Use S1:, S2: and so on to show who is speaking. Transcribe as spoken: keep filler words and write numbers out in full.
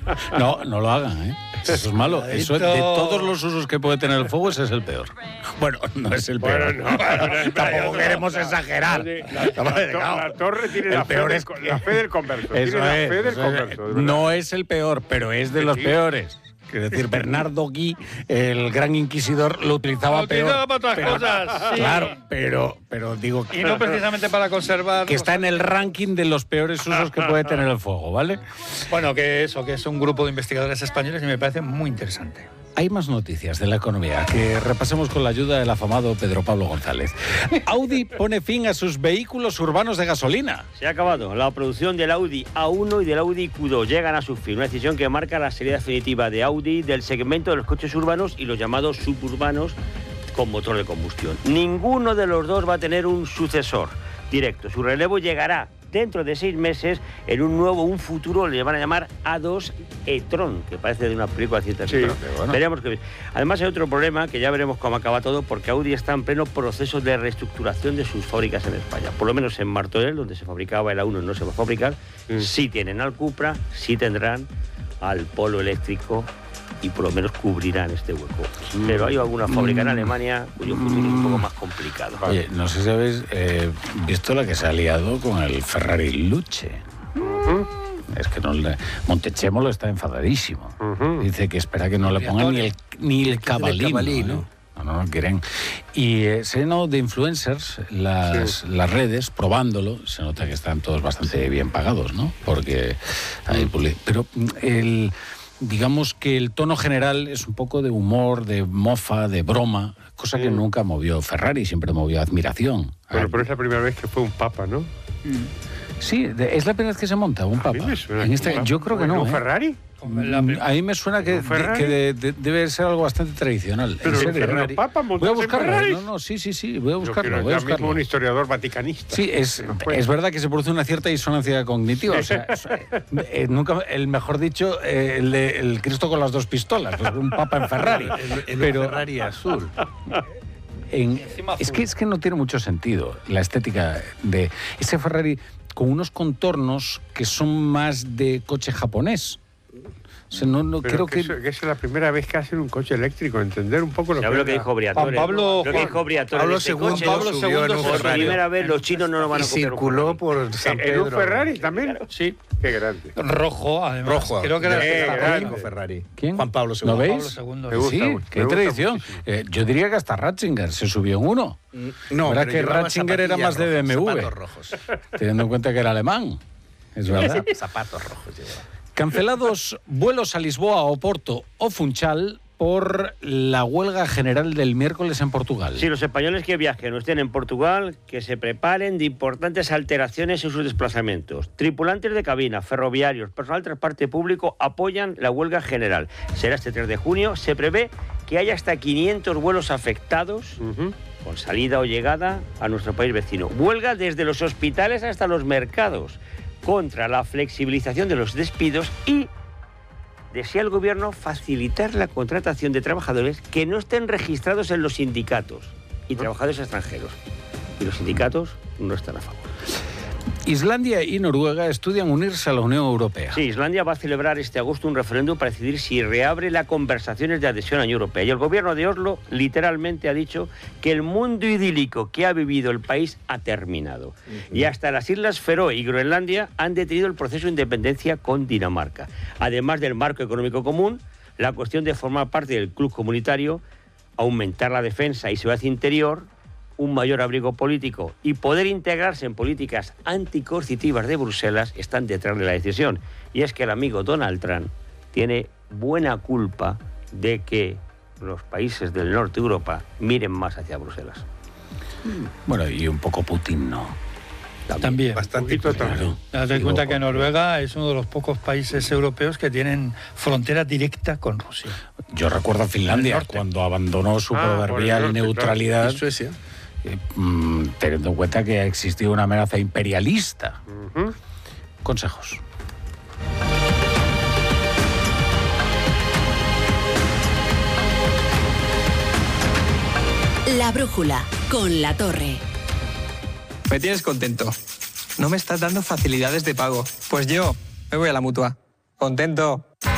S1: No, no lo hagan, ¿eh? Eso es malo. Eso es, de todos los usos que puede tener el fuego, ese es el peor. Bueno, no es el peor.
S2: Bueno, no,
S1: Tampoco queremos exagerar.
S2: La, la, la, la torre tiene la fe, del, es... la fe del converso.
S1: Eso
S2: tiene la
S1: es,
S2: fe del
S1: eso
S2: converso.
S1: Es. No es el peor, pero es de los sí. peores. Quiero decir, Bernardo Gui, el gran inquisidor, lo utilizaba
S3: lo
S1: peor.
S3: Lo utilizaba para otras
S1: pero,
S3: cosas, sí.
S1: Claro, pero, pero digo...
S3: Y no precisamente para conservar...
S1: Que está en el ranking de los peores usos que puede tener el fuego, ¿vale?
S3: Bueno, que eso, que es un grupo de investigadores españoles y me parece muy interesante.
S1: Hay más noticias de la economía que repasemos con la ayuda del afamado Pedro Pablo González. Audi pone fin a sus vehículos urbanos de gasolina.
S4: Se ha acabado. La producción del Audi A uno y del Audi Q dos llegan a su fin. Una decisión que marca la salida definitiva de Audi del segmento de los coches urbanos y los llamados suburbanos con motor de combustión. Ninguno de los dos va a tener un sucesor directo. Su relevo llegará dentro de seis meses en un nuevo, un futuro, le van a llamar A dos e-tron, que parece de una película de ciencia ficción. Sí, bueno. Veremos que... Además hay otro problema, que ya veremos cómo acaba todo, porque Audi está en pleno proceso de reestructuración de sus fábricas en España. Por lo menos en Martorell, donde se fabricaba el A uno, no se va a fabricar. Mm. Sí tienen al Cupra, sí tendrán al Polo eléctrico, y por lo menos cubrirán este hueco. Mm. Pero hay alguna fábrica en Alemania cuyo futuro mm. es un poco más complicado.
S1: Oye, no sé si habéis eh, visto la que se ha liado con el Ferrari Luce. Uh-huh. Es que no le... Montechemolo está enfadadísimo. Uh-huh. Dice que espera que no le pongan ni el, ni el cabalino. cabalino. ¿eh? No, no, no quieren. Y eh, se llenó de influencers las, sí. las redes probándolo. Se nota que están todos bastante bien pagados, ¿no? Porque hay public... Pero el... Digamos que el tono general es un poco de humor, de mofa, de broma, cosa sí. que nunca movió Ferrari, siempre movió admiración.
S2: Bueno, pero es la primera vez que fue un papa, ¿no?
S1: Sí, es la primera vez que se monta un papa. En este,
S2: papa.
S1: Yo creo que no.
S2: ¿Un
S1: ¿eh?
S2: Ferrari?
S1: A mí me suena que, de, que de, de, debe ser algo bastante tradicional.
S2: Pero el Ferrari. Papa,
S1: voy a buscarlo. No, no, sí, sí, sí, voy a buscarlo.
S2: Yo
S1: voy a buscarlo.
S2: mismo un historiador vaticanista.
S1: Sí, es, es verdad que se produce una cierta disonancia cognitiva. O sea, eh, nunca, el mejor dicho, eh, el, de, el Cristo con las dos pistolas, pues un papa en Ferrari.
S5: el, el
S1: pero,
S5: Ferrari azul.
S1: En, es, que, es que no tiene mucho sentido la estética de ese Ferrari con unos contornos que son más de coche japonés. O sea, no, no, creo
S2: que,
S1: que...
S2: Eso, que es la primera vez que hacen un coche eléctrico, entender un poco lo
S4: que,
S2: que,
S4: lo que dijo Briatore.
S3: Juan Pablo,
S4: lo que dijo Briatore.
S5: Pablo
S4: este
S5: segundo,
S4: coche,
S5: Pablo segundo
S4: por
S5: Ferrari.
S4: primera vez los chinos no lo van a copiar.
S5: Y circuló por San Pedro.
S2: ¿En un Ferrari también?
S4: Claro.
S3: Sí.
S2: Qué grande.
S3: Rojo, además.
S5: Rojo.
S3: Creo que era
S5: el eh, Ferrari.
S1: ¿Quién?
S5: Juan Pablo segundo.
S1: ¿Lo veis?
S3: Pablo segundo.
S2: Me gusta,
S1: sí,
S2: me
S1: qué
S2: gusta
S1: tradición. Eh, yo diría que hasta Ratzinger se subió en uno.
S5: No,
S1: ¿verdad que Ratzinger era más de B M W?
S5: Zapatos rojos.
S1: Teniendo en cuenta que era alemán. Es verdad.
S5: Zapatos rojos llevaba.
S1: Cancelados vuelos a Lisboa, Oporto o Funchal por la huelga general del miércoles en Portugal.
S4: Sí, los españoles que viajen o estén en Portugal, que se preparen de importantes alteraciones en sus desplazamientos. Tripulantes de cabina, ferroviarios, personal de transporte público apoyan la huelga general. Será este tres de junio. Se prevé que haya hasta quinientos vuelos afectados uh-huh. con salida o llegada a nuestro país vecino. Huelga desde los hospitales hasta los mercados, contra la flexibilización de los despidos y desea el gobierno facilitar la contratación de trabajadores que no estén registrados en los sindicatos y trabajadores extranjeros. Y los sindicatos no están a favor.
S1: Islandia y Noruega estudian unirse a la Unión Europea.
S4: Sí, Islandia va a celebrar este agosto un referéndum para decidir si reabre las conversaciones de adhesión a la Unión Europea. Y el gobierno de Oslo literalmente ha dicho que el mundo idílico que ha vivido el país ha terminado. Uh-huh. Y hasta las Islas Feroe y Groenlandia han detenido el proceso de independencia con Dinamarca. Además del marco económico común, la cuestión de formar parte del club comunitario, aumentar la defensa y seguridad interior, un mayor abrigo político y poder integrarse en políticas anticoercitivas de Bruselas están detrás de la decisión. Y es que el amigo Donald Trump tiene buena culpa de que los países del norte de Europa miren más hacia Bruselas.
S1: Bueno, y un poco Putin, ¿no?
S3: También. también.
S2: Bastante también.
S3: Date en cuenta que Noruega es uno de los pocos países europeos que tienen frontera directa con Rusia.
S1: Yo recuerdo a Finlandia cuando abandonó su ah, proverbial norte, neutralidad.
S5: Claro. Y Suecia.
S1: Eh, mm, teniendo en cuenta que ha existido una amenaza imperialista. Uh-huh. Consejos.
S6: La brújula con La Torre.
S7: Me tienes contento. No me estás dando facilidades de pago. Pues yo me voy a la Mutua. Contento.